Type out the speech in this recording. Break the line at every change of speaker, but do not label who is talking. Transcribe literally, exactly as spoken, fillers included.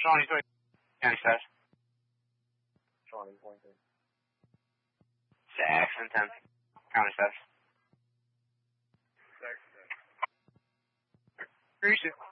Shawnee, twenty, county status.
Shawnee, twenty.
Saxon, ten, county status.
Saxon, ten.
Appreciate it.